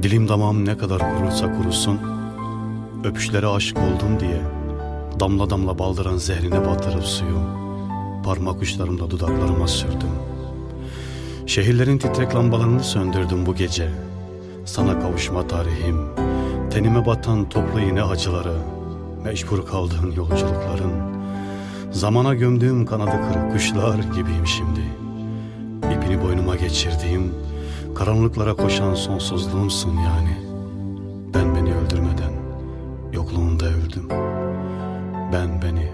Dilim damağım ne kadar kurursa kurusun, öpüşlere aşık oldum diye damla damla baldıran zehrine batırıp suyu parmak uçlarımla dudaklarıma sürdüm. Şehirlerin titrek lambalarını söndürdüm bu gece. Sana kavuşma tarihim, tenime batan toplu iğne acıları, mecbur kaldığın yolculukların. Zamana gömdüğüm kanadı kırık kuşlar gibiyim şimdi. İpini boynuma geçirdiğim, karanlıklara koşan sonsuzluğumsun yani. Ben beni öldürmeden yokluğunda öldüm. Ben beni